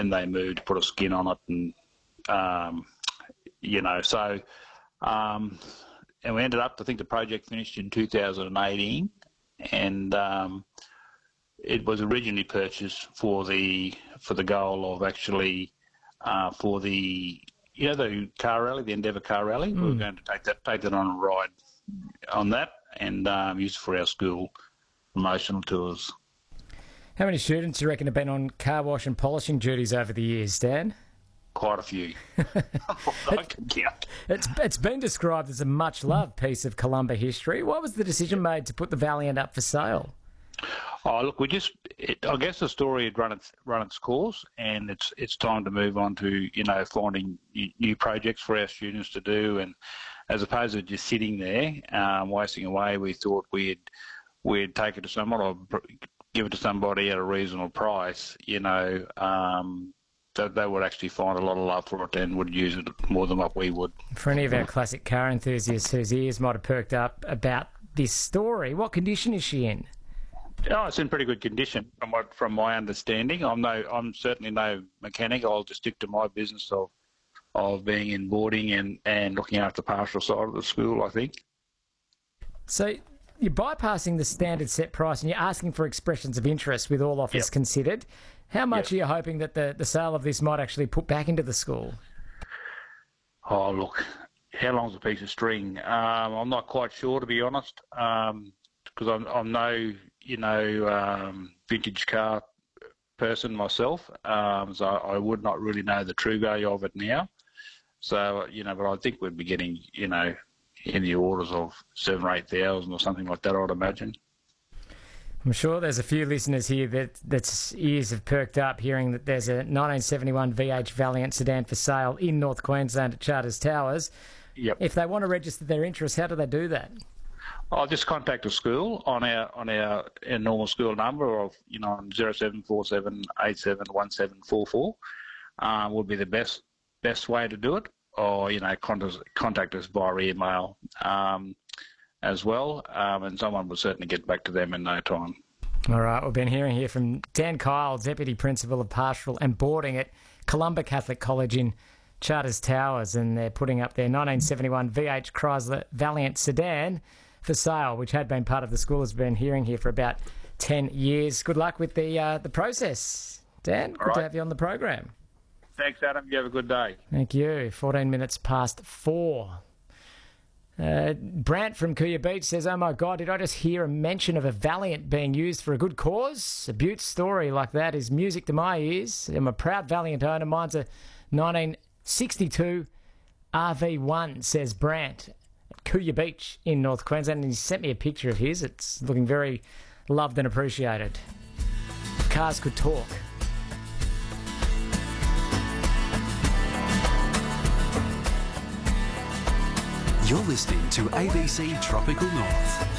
then they moved, put a skin on it, and and we ended up. I think the project finished in 2018, and it was originally purchased for the goal of actually for the car rally, the Endeavour car rally. We were going to take that on a ride on that and use it for our school promotional tours. How many students do you reckon have been on car wash and polishing duties over the years, Dan? Quite a few. I can count. It's been described as a much-loved piece of Columba history. Why was the decision made to put the Valiant up for sale? Oh, look, I guess the story had run its course, and it's time to move on to finding new projects for our students to do, and as opposed to just sitting there wasting away, we thought we'd take it to someone or give it to somebody at a reasonable price, that they would actually find a lot of love for it and would use it more than what we would. For any of our classic car enthusiasts whose ears might have perked up about this story, what condition is she in? Oh, it's in pretty good condition from my understanding. I'm certainly no mechanic. I'll just stick to my business of being in boarding and looking after the pastoral side of the school, I think. So you're bypassing the standard set price and you're asking for expressions of interest with all offers considered. How much are you hoping that the sale of this might actually put back into the school? Oh, look, how long's a piece of string? I'm not quite sure, to be honest, because I'm no, vintage car person myself, so I would not really know the true value of it now. So, but I think we'd be getting, in the orders of 7,000 or 8,000 or something like that, I'd imagine. I'm sure there's a few listeners here that's ears have perked up hearing that there's a 1971 VH Valiant sedan for sale in North Queensland at Charters Towers. Yep. If they want to register their interest, how do they do that? I'll just contact the school on our normal school number of 0747 871744 would be the best way to do it, or contact us via email as well, and someone will certainly get back to them in no time. All right, we've been hearing here from Dan Kyle, Deputy Principal of Pastoral and Boarding at Columba Catholic College in Charters Towers, and they're putting up their 1971 VH Chrysler Valiant sedan for sale, which had been part of the school, has been hearing here for about 10 years. Good luck with the process, Dan. Good to have you on the program. Thanks, Adam. You have a good day. Thank you. 14 minutes past 4. Brant from Cooya Beach says, "Oh my God, did I just hear a mention of a Valiant being used for a good cause? A Butte story like that is music to my ears. I'm a proud Valiant owner. Mine's a 1962 RV1, says Brant, at Cooya Beach in North Queensland. And he sent me a picture of his. It's looking very loved and appreciated. Cars could talk. You're listening to ABC Tropical North.